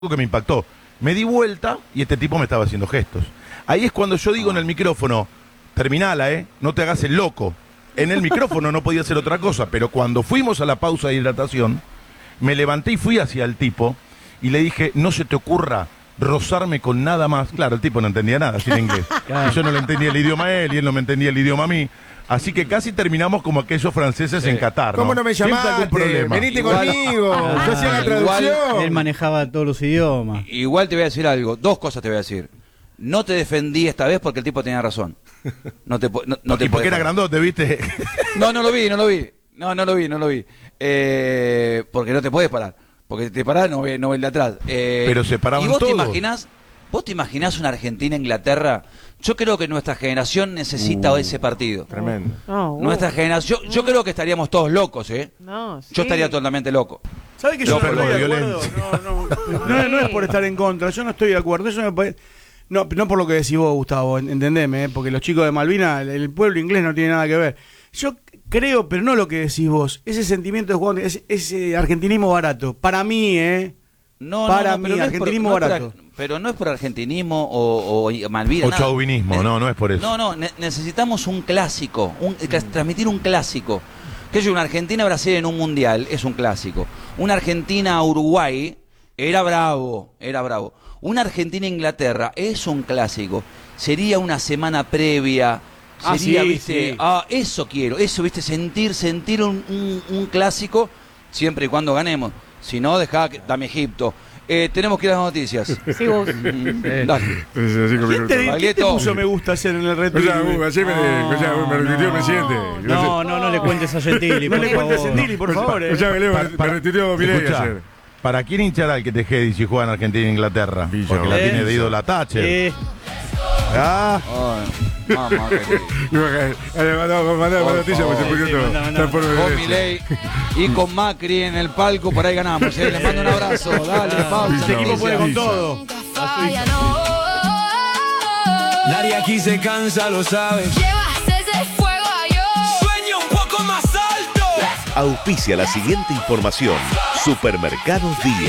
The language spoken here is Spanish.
que me impactó. Me di vuelta y este tipo me estaba haciendo gestos. Ahí es cuando yo digo en el micrófono, terminala, no te hagas el loco. En el micrófono no podía hacer otra cosa, pero cuando fuimos a la pausa de hidratación, me levanté y fui hacia el tipo y le dije, no se te ocurra rozarme con nada más. Claro, el tipo no entendía nada, sin inglés. Claro. Y yo no le entendía el idioma a él y él no me entendía el idioma a mí. Así que casi terminamos como aquellos franceses en Qatar, ¿no? ¿Cómo no me llamaste? Venite igual, conmigo. Yo hacía la traducción. Él manejaba todos los idiomas. Igual te voy a decir algo. Dos cosas te voy a decir. No te defendí esta vez porque el tipo tenía razón. No te y porque era grandote, ¿viste? No lo vi. Porque no te puedes parar. Porque si te parás no ve el de atrás. Pero se paraban todos. ¿Vos te imaginás una Argentina-Inglaterra? Yo creo que nuestra generación necesita ese partido. Tremendo. Nuestra generación, yo creo que estaríamos todos locos, No, sí. Yo estaría totalmente loco. ¿Sabe que yo no estoy de acuerdo? No es por estar en contra, yo no estoy de acuerdo. Eso me parece... No por lo que decís vos, Gustavo, entendeme, porque los chicos de Malvinas, el pueblo inglés no tiene nada que ver. Yo creo, pero no lo que decís vos, ese sentimiento de jugador, ese argentinismo barato, para mí, para mí, argentinismo barato. Pero no es por argentinismo o Malvinas. O chauvinismo, no es por eso. No, necesitamos un clásico, transmitir un clásico. Que es una Argentina-Brasil en un mundial, es un clásico. Una Argentina-Uruguay era bravo. Una Argentina-Inglaterra es un clásico. Sería una semana previa. Sería, ¿viste? Sí. Eso quiero, ¿viste? Sentir un clásico siempre y cuando ganemos. Si no, dame Egipto. Tenemos que ir a las noticias. Sí, vos. Dale. ¿Quién te puso me gusta hacer en el retweet? Ayer me retuiteó el presidente. No le cuentes a Gentili, no le cuentes a Gentili, por favor. Me retuiteó Milei ayer. ¿Para quién hinchará el que te jedi si juega en Argentina e Inglaterra? Porque la tiene de ídola Thatcher. Mamá, mandá noticias porque se pusieron con Milei y con Macri en el palco, por ahí ganamos. Le mando un abrazo. Dale, pausa. Este equipo puede con todo. Nadie aquí se cansa, lo sabe. Llevas ese fuego a yo. Sueña un poco más alto. Auspicia la siguiente información. Supermercados Día.